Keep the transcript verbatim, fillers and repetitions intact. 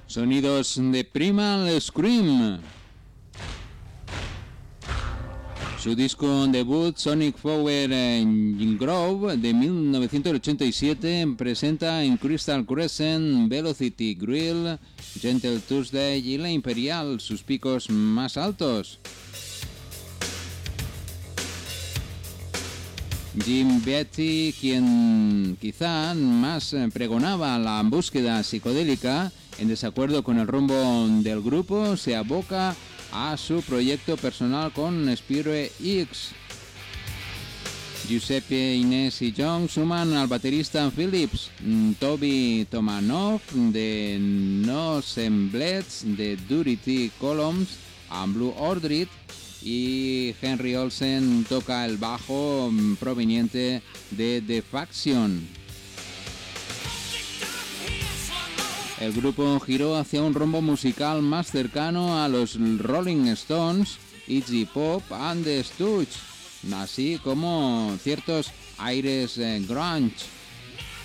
Sonidos de Primal Scream. Su disco debut, Sonic Power Grove, de mil novecientos ochenta y siete, presenta en Crystal Crescent, Velocity Grill, Gentle Tuesday y la Imperial, sus picos más altos. Jim Beatty, quien quizá más pregonaba la búsqueda psicodélica, en desacuerdo con el rumbo del grupo, se aboca a su proyecto personal con Spire X. Giuseppe, Inés y John suman al baterista Phillips, Toby Tomanov de No Semblance de Dirty Columns a Blue Ordrid, y Henry Olsen toca el bajo proveniente de The Faction. El grupo giró hacia un rumbo musical más cercano a los Rolling Stones, Iggy Pop and the Stooges, así como ciertos aires grunge.